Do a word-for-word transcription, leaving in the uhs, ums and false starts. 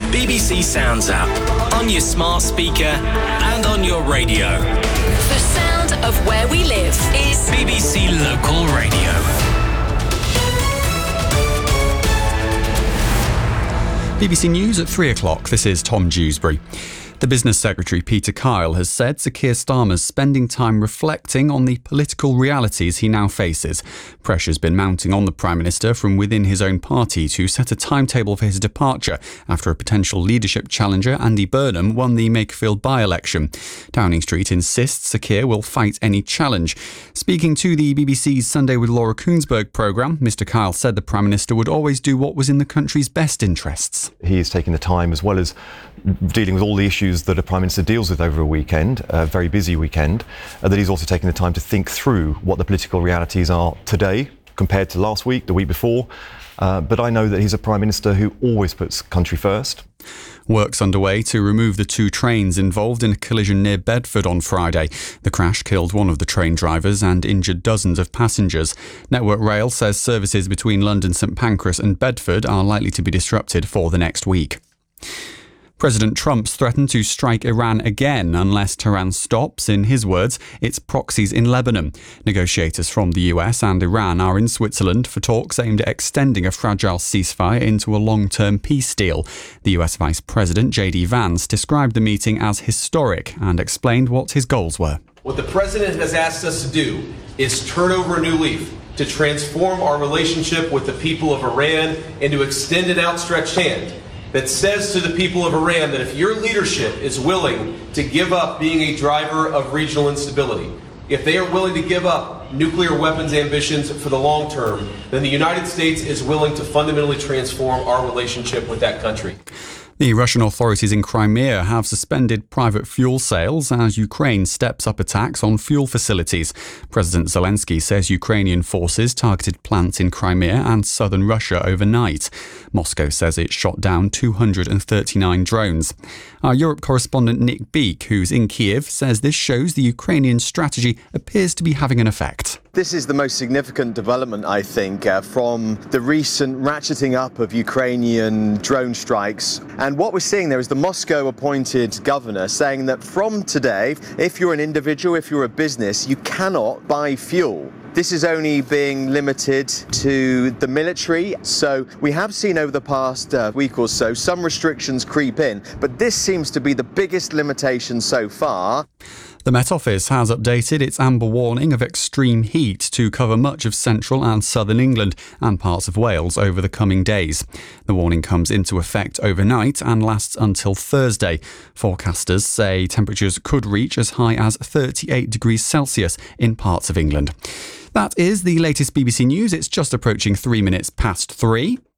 B B C Sounds app, on your smart speaker and on your radio. The sound of where we live is B B C Local Radio. B B C News at three o'clock. This is Tom Dewsbury. The Business Secretary Peter Kyle has said Sir Keir Starmer's spending time reflecting on the political realities he now faces. Pressure's been mounting on the Prime Minister from within his own party to set a timetable for his departure after a potential leadership challenger, Andy Burnham, won the Makerfield by-election. Downing Street insists Sir Keir will fight any challenge. Speaking to the B B C's Sunday with Laura Koonsberg programme, Mr Kyle said the Prime Minister would always do what was in the country's best interests. He is taking the time, as well as dealing with all the issues that a Prime Minister deals with over a weekend, a very busy weekend, uh, that he's also taking the time to think through what the political realities are today compared to last week, the week before. Uh, but I know that he's a Prime Minister who always puts country first. Works underway to remove the two trains involved in a collision near Bedford on Friday. The crash killed one of the train drivers and injured dozens of passengers. Network Rail says services between London St Pancras and Bedford are likely to be disrupted for the next week. President Trump's threatened to strike Iran again unless Tehran stops, in his words, its proxies in Lebanon. Negotiators from the U S and Iran are in Switzerland for talks aimed at extending a fragile ceasefire into a long-term peace deal. The U S Vice President J D Vance described the meeting as historic and explained what his goals were. What the President has asked us to do is turn over a new leaf, to transform our relationship with the people of Iran and to extend an outstretched hand that says to the people of Iran that if your leadership is willing to give up being a driver of regional instability, if they are willing to give up nuclear weapons ambitions for the long term, then the United States is willing to fundamentally transform our relationship with that country. The Russian authorities in Crimea have suspended private fuel sales as Ukraine steps up attacks on fuel facilities. President Zelensky says Ukrainian forces targeted plants in Crimea and southern Russia overnight. Moscow says it shot down two hundred thirty-nine drones. Our Europe correspondent Nick Beak, who's in Kiev, says this shows the Ukrainian strategy appears to be having an effect. This is the most significant development, I think, uh, from the recent ratcheting up of Ukrainian drone strikes. And what we're seeing there is the Moscow-appointed governor saying that from today, if you're an individual, if you're a business, you cannot buy fuel. This is only being limited to the military. So we have seen over the past uh, week or so some restrictions creep in, but this seems to be the biggest limitation so far. The Met Office has updated its amber warning of extreme heat to cover much of central and southern England and parts of Wales over the coming days. The warning comes into effect overnight and lasts until Thursday. Forecasters say temperatures could reach as high as thirty-eight degrees Celsius in parts of England. That is the latest B B C News. It's just approaching three minutes past three.